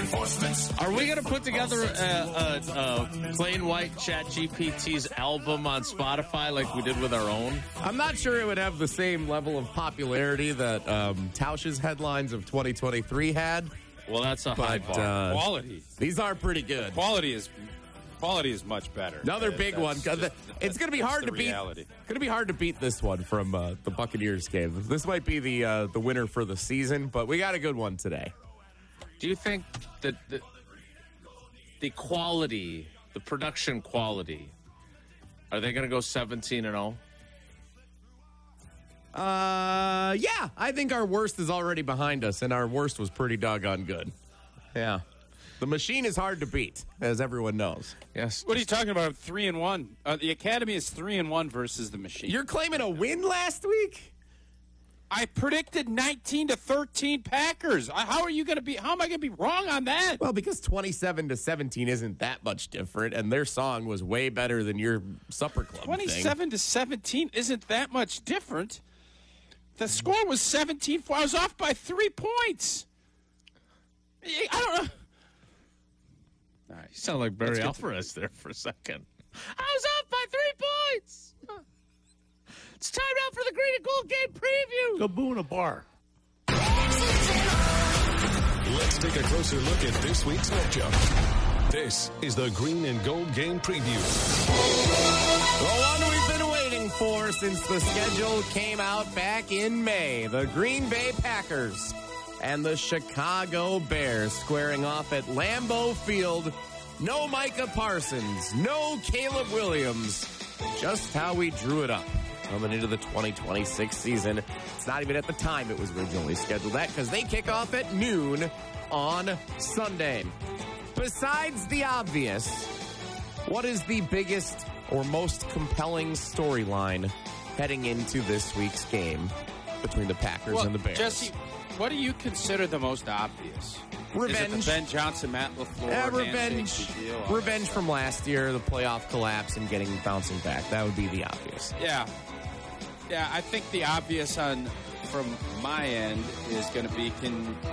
reinforcements. Are we going to put together a plain white ChatGPT's album on Spotify like we did with our own? I'm not sure it would have the same level of popularity that Tausch's headlines of 2023 had. Well, that's a high bar. Quality. These are pretty good. Quality is much better. Another big one. It's going to be hard to beat. Reality. Going to be hard to beat this one from the Buccaneers game. This might be the winner for the season, but we got a good one today. Do you think that the quality, the production quality, are they going to go 17-0? Yeah, I think our worst is already behind us, and our worst was pretty doggone good. Yeah. The machine is hard to beat, as everyone knows. Yes. What are you talking about? 3-1. The Academy is 3-1 versus the machine. You're claiming a win last week? I predicted 19-13 Packers. How am I going to be wrong on that? Well, because 27-17 isn't that much different, and their song was way better than your Supper Club 27-17 isn't that much different. The score was 17-4. I was off by 3 points. I don't know. All right, you sound like Barry Alvarez there for a second. I was off by 3 points. It's time now for the Green and Gold game preview. Go boo in a bar. Let's take a closer look at this week's matchup. This is the Green and Gold game preview. The one we've been waiting for since the schedule came out back in May. The Green Bay Packers and the Chicago Bears squaring off at Lambeau Field. No Micah Parsons, no Caleb Williams. Just how we drew it up coming into the 2026 season. It's not even at the time it was originally scheduled at, because they kick off at noon on Sunday. Besides the obvious, what is the biggest or most compelling storyline heading into this week's game between the Packers and the Bears? Jesse, what do you consider the most obvious? Revenge. Is it the Ben Johnson, Matt LaFleur, Revenge from last year, the playoff collapse and bouncing back. That would be the obvious. Yeah, I think the obvious from my end is going to be